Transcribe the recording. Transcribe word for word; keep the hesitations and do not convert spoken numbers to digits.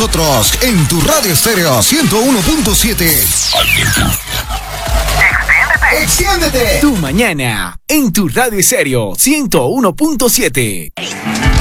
nosotros en tu radio estéreo ciento uno punto siete. Extiéndete. Extiéndete. Tu mañana en tu radio estéreo ciento uno punto siete.